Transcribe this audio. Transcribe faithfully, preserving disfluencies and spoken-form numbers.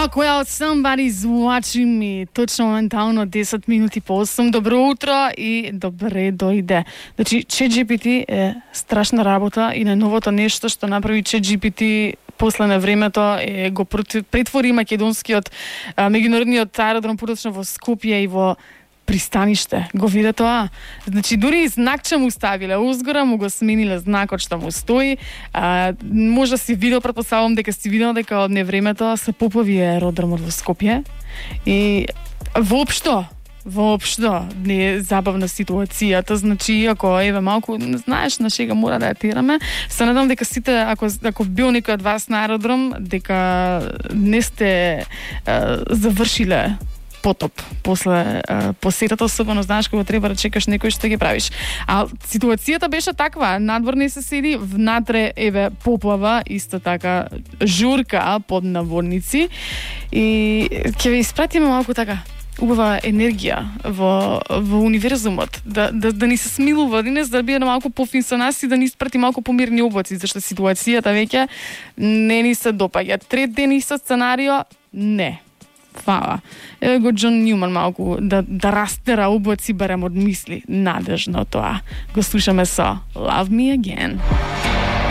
Talk well, somebody's watching me. Točno momentalno deset minuti po osem. Dobro jutro i dobre dojde. Znači, ChatGPT je strašna rabota i na novo to nešto što napravi ChatGPT posle na vreme to je go pretvori makedonski od uh, međunarodni od aerodrom potočno vo Skopje i vo pristanište. Go vide to, a? Znači, duri znak čo mu stavile uzgora, mu go smenile znak od što mu stoji. A, možda si video, pretpostavljam, deka si video, deka od ne vreme to se popovi aerodrom od Skopje. I vopšto, vopšto ne zabavna situacija. To znači, ako evo malko, znaš našega mora da je tirame, se nadam, deka site, ako, ako bil nekaj od vas na aerodrom, deka ne ste uh, završile potop после uh, посетата, особено знаеш кога треба да чекаш некој што ги правиш. А ситуацијата беше таква, надвор не се седи, внатре еве поплава, исто така журка под наводници и ќе ви испратиме малку така убава енергија во, во универзумот, да, да, да ни се смилува денес, да биде малку пофин со нас и да ни испрати малку помирни облаци, зашто ситуацијата веќе не ни се допаѓа. Трет ден исто сценарио, не. Фала. Еве го Џон Њуман малку да, да растера облаци барем од мисли. Надежно тоа. Го слушаме со Love Me Again.